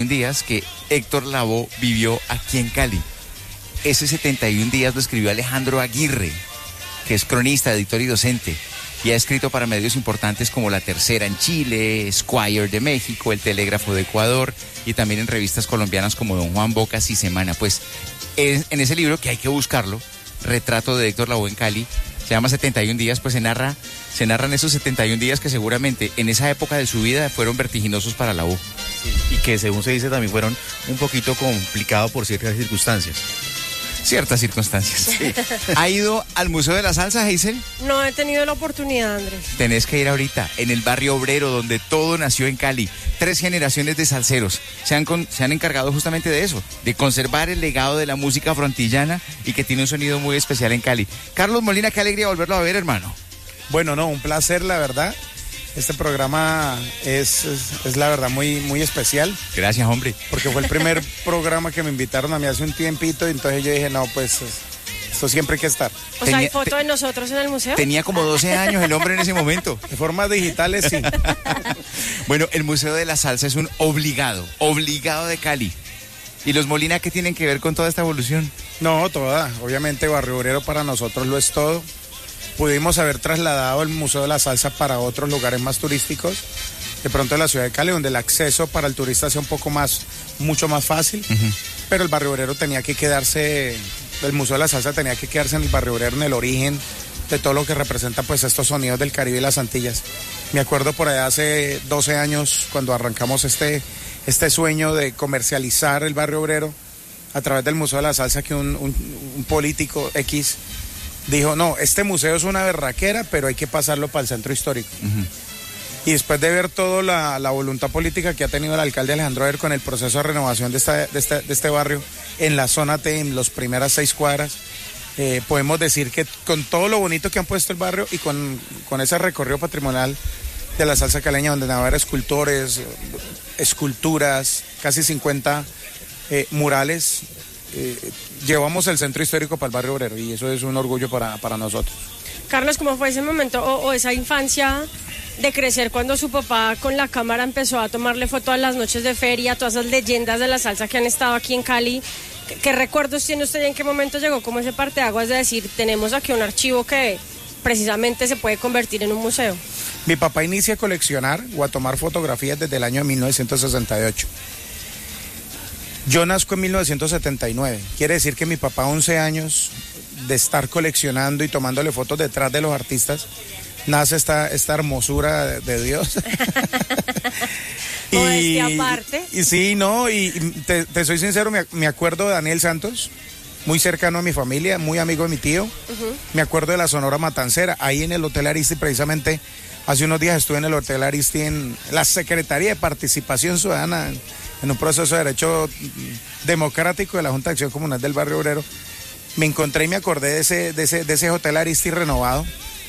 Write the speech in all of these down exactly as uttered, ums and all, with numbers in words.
días que Héctor Lavoe vivió aquí en Cali. Ese setenta y un días lo escribió Alejandro Aguirre, que es cronista, editor y docente, y ha escrito para medios importantes como La Tercera en Chile, Squire de México, El Telégrafo de Ecuador, y también en revistas colombianas como Don Juan Bocas y Semana. Pues en, en ese libro, que hay que buscarlo, Retrato de Héctor Lavoe en Cali, se llama setenta y un días, pues se narra, se narran esos setenta y un días que seguramente en esa época de su vida fueron vertiginosos para Lavoe. Sí, y que según se dice también fueron un poquito complicados por ciertas circunstancias. Ciertas circunstancias. Sí. ¿Ha ido al Museo de la Salsa, Hazel? No he tenido la oportunidad, Andrés. Tenés que ir ahorita, en el barrio obrero, donde todo nació en Cali. Tres generaciones de salseros se han, con, se han encargado justamente de eso, de conservar el legado de la música frontillana y que tiene un sonido muy especial en Cali. Carlos Molina, qué alegría volverlo a ver, hermano. Bueno, no, un placer, la verdad. Este programa es, es, es la verdad muy, muy especial. Gracias, hombre. Porque fue el primer programa que me invitaron a mí hace un tiempito, y entonces yo dije, no, pues esto siempre hay que estar. O sea, ¿hay foto de nosotros en el museo? Tenía como doce años el hombre en ese momento. De formas digitales, sí. Bueno, el Museo de la Salsa es un obligado, obligado de Cali. ¿Y los Molina qué tienen que ver con toda esta evolución? No, toda. Obviamente Barrio Obrero para nosotros lo es todo. Pudimos haber trasladado el Museo de la Salsa para otros lugares más turísticos, de pronto en la ciudad de Cali, donde el acceso para el turista sea un poco más, mucho más fácil, uh-huh. Pero el Barrio Obrero tenía que quedarse, el Museo de la Salsa tenía que quedarse en el Barrio Obrero, en el origen de todo lo que representa pues estos sonidos del Caribe y las Antillas. Me acuerdo por allá hace doce años, cuando arrancamos este, este sueño de comercializar el Barrio Obrero a través del Museo de la Salsa, que un, un, un político X dijo, no, este museo es una berraquera, pero hay que pasarlo para el centro histórico. Uh-huh. Y después de ver toda la, la voluntad política que ha tenido el alcalde Alejandro Aguirre con el proceso de renovación de, esta, de, este, de este barrio en la zona T, en las primeras seis cuadras, eh, podemos decir que con todo lo bonito que han puesto el barrio y con, con ese recorrido patrimonial de la salsa caleña, donde van a haber escultores, esculturas, casi cincuenta eh, murales, Eh, llevamos el centro histórico para el Barrio Obrero, y eso es un orgullo para, para nosotros. Carlos, ¿cómo fue ese momento o, o esa infancia de crecer cuando su papá con la cámara empezó a tomarle foto a las noches de feria, todas esas leyendas de la salsa que han estado aquí en Cali? ¿Qué, qué recuerdos tiene usted y en qué momento llegó como ese parteaguas de decir, tenemos aquí un archivo que precisamente se puede convertir en un museo? Mi papá inicia a coleccionar o a tomar fotografías desde el año mil novecientos sesenta y ocho. Yo nazco en mil novecientos setenta y nueve, quiere decir que mi papá, once años de estar coleccionando y tomándole fotos detrás de los artistas, nace esta, esta hermosura de, de Dios. y, aparte. Y, y sí, no, y te, te soy sincero, me, me acuerdo de Daniel Santos, muy cercano a mi familia, muy amigo de mi tío. Uh-huh. Me acuerdo de la Sonora Matancera, ahí en el Hotel Aristi, precisamente hace unos días estuve en el Hotel Aristi en la Secretaría de Participación Ciudadana, en un proceso de derecho democrático de la Junta de Acción Comunal del Barrio Obrero. Me encontré y me acordé de ese, de ese, de ese Hotel Aristi renovado,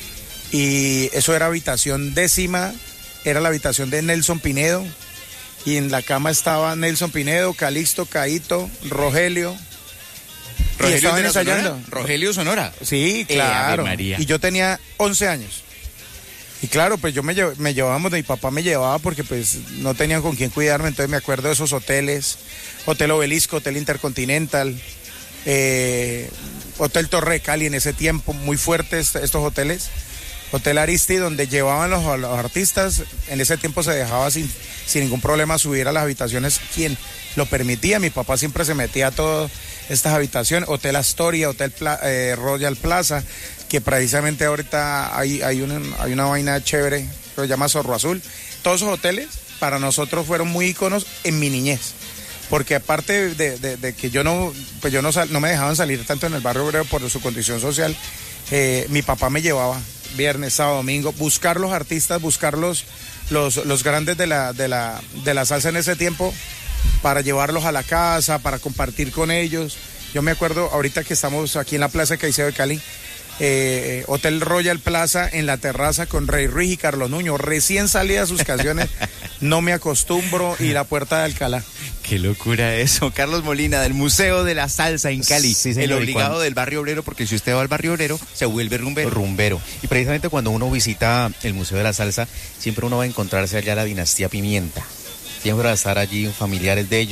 y eso era habitación décima, era la habitación de Nelson Pinedo, y en la cama estaba Nelson Pinedo, Calixto, Caíto, Rogelio. Rogelio y estaban de ensayando. Sonora. Rogelio Sonora. Sí, claro. Eh, y yo tenía once años. Y claro, pues yo me, llev- me llevábamos, mi papá me llevaba porque pues no tenían con quién cuidarme, entonces me acuerdo de esos hoteles, Hotel Obelisco, Hotel Intercontinental, eh, Hotel Torre de Cali en ese tiempo, muy fuertes estos hoteles, Hotel Aristi, donde llevaban los, a los artistas, en ese tiempo se dejaba sin, sin ningún problema subir a las habitaciones quien lo permitía, mi papá siempre se metía a todas estas habitaciones, Hotel Astoria, Hotel Pla- eh, Royal Plaza, que precisamente ahorita hay, hay, una, hay una vaina chévere que se llama Zorro Azul. Todos esos hoteles para nosotros fueron muy íconos en mi niñez, porque aparte de, de, de que yo no, pues yo no, sal, no me dejaban salir tanto en el Barrio Obrero por su condición social, eh, mi papá me llevaba viernes, sábado, domingo, buscar los artistas, buscar los, los, los grandes de la, de, la, de la salsa en ese tiempo, para llevarlos a la casa, para compartir con ellos. Yo me acuerdo ahorita que estamos aquí en la Plaza de Caicedo de Cali, Eh, Hotel Royal Plaza en la terraza con Rey Ruiz y Carlos Nuño, recién salida sus canciones, No me acostumbro y La Puerta de Alcalá. Qué locura eso. Carlos Molina, del Museo de la Salsa en Cali, sí, señor, el obligado cuando... del Barrio Obrero, porque si usted va al Barrio Obrero se vuelve rumbero. Rumbero. Y precisamente cuando uno visita el Museo de la Salsa, siempre uno va a encontrarse allá la dinastía Pimienta. Siempre va a estar allí familiares de ellos.